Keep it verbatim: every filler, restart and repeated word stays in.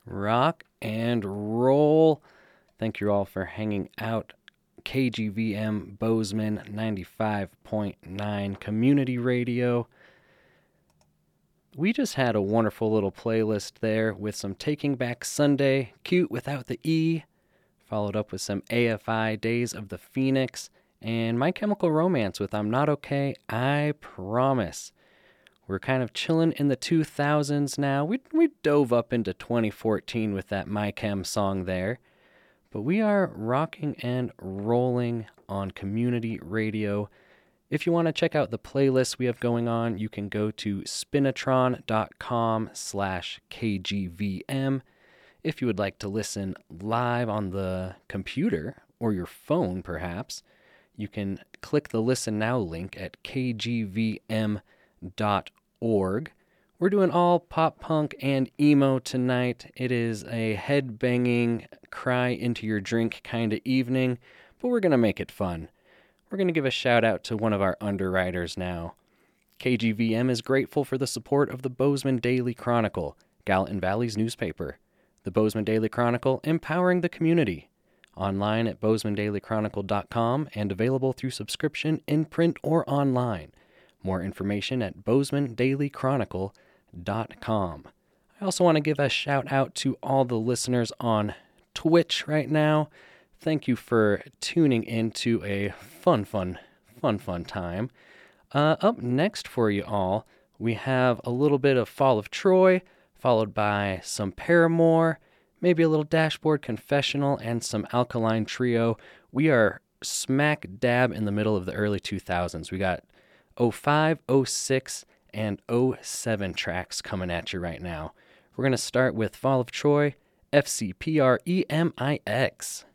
Rock and roll. Thank you all for hanging out. K G V M Bozeman ninety-five point nine Community Radio. We just had a wonderful little playlist there with some Taking Back Sunday, Cute Without the E, followed up with some A F I, Days of the Phoenix, and My Chemical Romance with I'm Not Okay, I Promise. We're kind of chilling in the two thousands now. We we dove up into twenty fourteen with that My Chem song there. But we are rocking and rolling on community radio. If you want to check out the playlist we have going on, you can go to spinatron.com slash KGVM. If you would like to listen live on the computer or your phone, perhaps, you can click the Listen Now link at k g v m dot org. We're doing all pop punk and emo tonight. It is a head-banging, cry into your drink kind of evening, but we're going to make it fun. We're going to give a shout out to one of our underwriters now. K G V M is grateful for the support of the Bozeman Daily Chronicle, Gallatin Valley's newspaper. The Bozeman Daily Chronicle, empowering the community. Online at bozeman daily chronicle dot com and available through subscription in print or online. More information at bozeman daily chronicle dot com. I also want to give a shout out to all the listeners on Twitch right now. Thank you for tuning in to a fun, fun, fun, fun time. Uh, up next for you all, we have a little bit of Fall of Troy, followed by some Paramore, maybe a little Dashboard Confessional, and some Alkaline Trio. We are smack dab in the middle of the early two thousands. We got oh five, oh six, and oh seven tracks coming at you right now. We're going to start with Fall of Troy, F C P R E M I X.